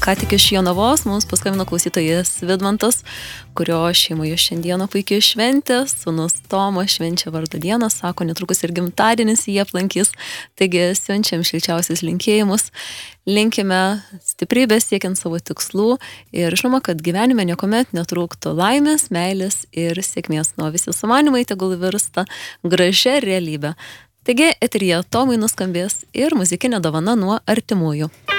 ką tik iš Jonavos mums paskambino klausytojas Vidmantas, kurio šeimoje šiandieną puikiai šventė, sūnus Tomas švenčia vardo dieną, sako, netrukus ir gimtadienis jie aplankys, taigi siunčiam šilčiausius linkėjimus, linkime stiprybės siekiant savo tikslų ir žinoma, kad gyvenime niekuomet netrūktų laimės, meilės ir sėkmės, nuo visi sumanimai tegul virsta gražia realybė. Taigi eteryje Tomui nuskambės ir muzikinė dovana nuo artimųjų.